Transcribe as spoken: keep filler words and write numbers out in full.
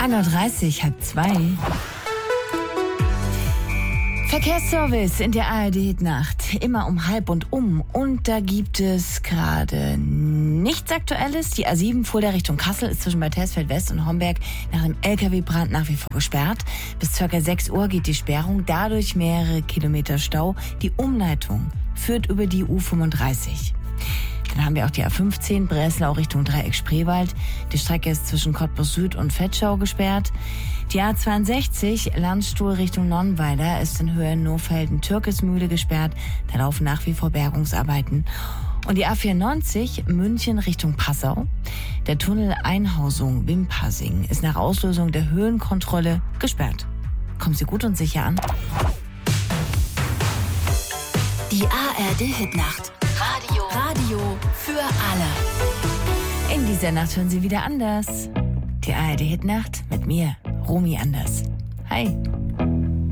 ein Uhr dreißig, halb zwei. Verkehrsservice in der A R D-Nacht. Immer um halb und um. Und da gibt es gerade nichts Aktuelles. Die A sieben Fulda Richtung Kassel ist zwischen Bad Hersfeld West und Homberg nach einem L K W-Brand nach wie vor gesperrt. Bis ca. sechs Uhr geht die Sperrung. Dadurch mehrere Kilometer Stau. Die Umleitung führt über die U fünfunddreißig. Dann haben wir auch die A fünfzehn, Breslau Richtung Dreieck Spreewald. Die Strecke ist zwischen Cottbus Süd und Vetschau gesperrt. Die A zweiundsechzig, Landstuhl Richtung Nonnweiler, ist in Höhe Nohfelden-Türkesmühle gesperrt. Da laufen nach wie vor Bergungsarbeiten. Und die A vierundneunzig, München Richtung Passau. Der Tunnel Einhausung Wimpassing ist nach Auslösung der Höhenkontrolle gesperrt. Kommen Sie gut und sicher an. Die A R D-Hitnacht. Radio. Radio für alle. In dieser Nacht hören Sie wieder anders. Die A R D-Hitnacht mit mir, Romy Anders. Hi.